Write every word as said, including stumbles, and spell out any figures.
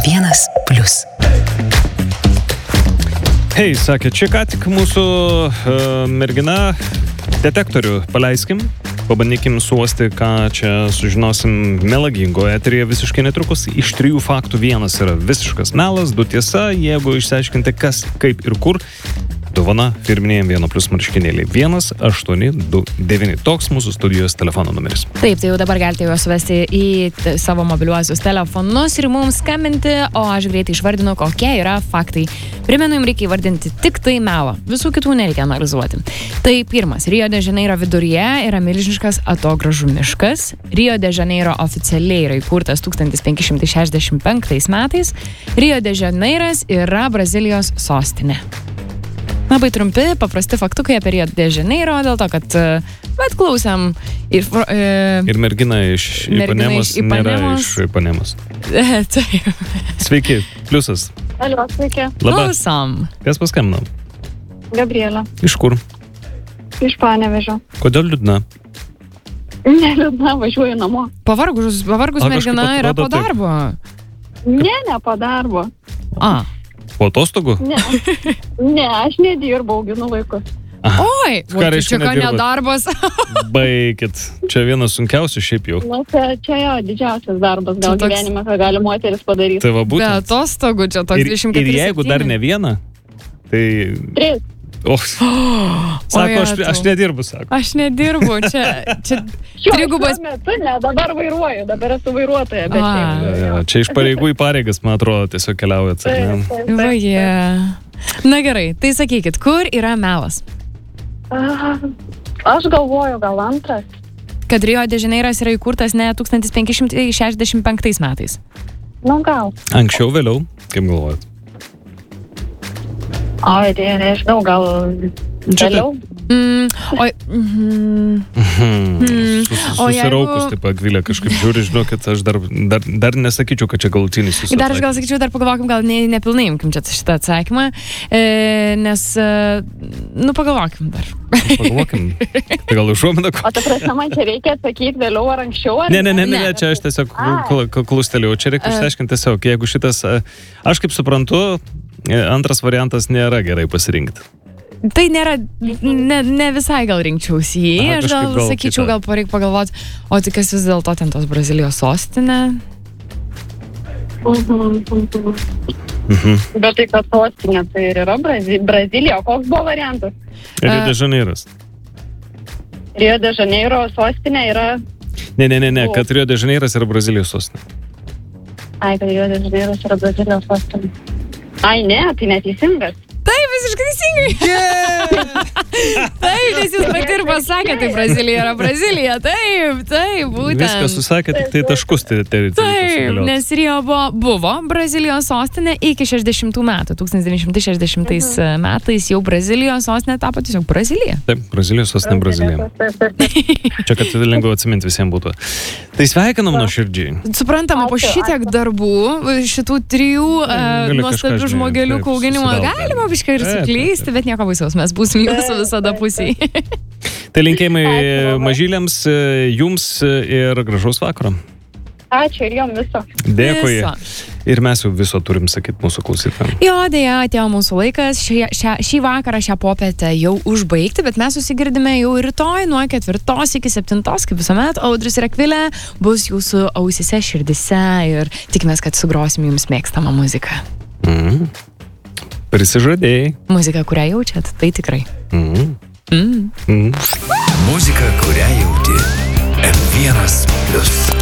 vienas plius. Hei, sakė, čia ką tik mūsų uh, mergina detektorių paleiskim. Pabandykim suosti, ką čia sužinosim melagingo eteryje visiškai netrukus. Iš trijų faktų vienas yra visiškas melas, du tiesa. Jeigu išsiaiškinti kas, kaip ir kur, dovana firminėjim vieno plius marškinėliai. vienas aštuoni du devyni. Toks mūsų studijos telefono numeris. Taip, tai jau dabar galite juos suvesti į t- savo mobiliuosius telefonus ir mums skambinti, o aš greitai išvardinu, kokie yra faktai. Primenu, jums reikia įvardinti tik tai melą. Visų kitų nereikia analizuoti. Tai pirmas. Rio de Janeiro viduryje yra milžiniškas atogražų miškas. Rio de Janeiro oficialiai yra įkurtas tūkstantis penki šimtai šešiasdešimt penktais metais. Rio de Janeiras yra Brazilijos sostinė. Labai trumpi, paprasti faktukai apie Rio de Janeiro, dėl to, kad bet klausėm ir, e, Ir mergina iš Ipanemos nėra iš Ipanemos. Taip. Sveiki, pliusas. Alio, sveiki. Labas. Klausom. Kas paskambino? Gabrielė. Iš kur? Iš Panevėžio. Kodėl liūdna? Neliūdna, važiuoju namo. Pavargus, pavargus A, kažkaip mergina yra atrodo po taip. darbo. Ne, ne po darbo. A. Po atostogų? Ne, ne, aš nedirbu, auginu vaikus. Oi, Ką o, reiškia čia ką nedirbat? nedarbas. Baikit. Čia vienas sunkiausių šiaip jau. Na, čia, čia jo didžiausias darbas, gal Čia toks- gyvenime, ką gali moteris padaryti. Tai va Be būtent. atostogų čia toks Ir, dvidešimt ir keturi jeigu dar ne vieną, tai... Tris. O, sako, aš, Jetau. aš nedirbu, sako. Aš nedirbu, čia, čia Šiuo, trigubas. šiuo metu ne, dabar vairuoju, dabar esu vairuotoja, bet A. šiaip, Ja, jo. ja, čia iš pareigų į pareigas, man atrodo, tiesiog keliaujat. Taip, ne? taip, taip, Vaje. taip. Na gerai, tai sakykit, kur yra melas? Ah, Aš galvoju, gal antras. Kad Rio de Janeiras yra įkurtas ne tūkstantis penki šimtai šešiasdešimt penktais metais. Nu, gal. Anksčiau, vėliau, kaip galvojat? Oi, tai nežinau, gal Čia vėliau. Mm, oi, mm, Hmm. Sus- O Susiraukus jeigu- taip Akvilė kažkaip žiūri, žinokit, aš dar, dar, dar nesakyčiau, kad čia galutinis jūsų. dar aš gal atsakymas. sakyčiau, dar pagalvokim, gal ne, nepilnai imkim čia šitą atsakymą, e, nes, e, nu pagalvokim dar. Pagalvokim. Tai gal užuomina. O ta prasme, man čia reikia atsakyti vėliau ar anksčiau, ar Ne, ne, ne, ne, Ne. ne, čia aš tiesiog Ai. kl- kl- klustelėjau. Čia reikia E. išsiaiškinti tiesiog, jeigu šitas, e, aš kaip suprantu, e, antras variantas nėra gerai pasirinkti. Tai nėra, ne, ne visai gal rinkčiausi jį, Aha, aš gal, kažkaip gal sakyčiau, kitą. gal pareik pagalvoti, o tai kas vis dėlto ten tos Brazilijos sostinė? Mhm, mhm. Mhm. Bet tai, kad sostinė, tai ir yra Brazi- Brazilija. O koks buvo variantas? Rio de Janeiras. Rio de Janeiro sostinė yra... Ne, ne, ne, ne, O. kad Rio de Janeiras yra Brazilijos sostinė. Ai, kad Rio de Janeiro yra Brazilijos sostinė. Ai, ne, tai neteisingas. Taip, visiškai teisingai. Yeah! Taip, nes jūs pati ir pasakėte, tai Brazilija yra Brazilija. Taip, taip, būtent. Viską susakė, tik tai taškus tai tai Taip, nes Rio buvo, buvo Brazilijos sostinė iki šešiasdešimtų metų. tūkstantis devyni šimtai šešiasdešimtais metais jau Brazilijos sostinė tapo tiesiog Brazilija. Taip, Brazilijos sostinė Brazilija. Taip, taip, taip. Čia, kad lengviau atsiminti visiems būtų. Tai sveikinam nuo širdžiai. Suprantama, po Ačiū, šitiek darbų, šitų trijų uh, Gali nuostabių kažką, žinai, žmogeliukų taip, auginimo, susigaut galima gali. biškai ir Taip, taip, suklysti, taip. bet nieko baisaus, mes būsim jūsų visada pusiai. Tai linkėjimai Ačiū labai. mažyliams, jums ir gražaus vakaro. Ačiū ir jom viso. Dėkui. Viso. Ir mes jau viso turim sakyti mūsų klausytojams. Jo, dėja, atėjo mūsų laikas šį, šią, šį vakarą, šią popietę jau užbaigti, bet mes susigirdime jau rytoj nuo ketvirtos iki septintos, kaip visuomet. Audrius ir Akvilė bus jūsų ausise, širdise ir tikimės, kad sugrosim jums mėgstamą muziką. Mm. Prisižadėjai. Muzika, kurią jaučiat, tai tikrai. Mm. Mm. Mm. Muzika, kurią jauti. M vienas plius.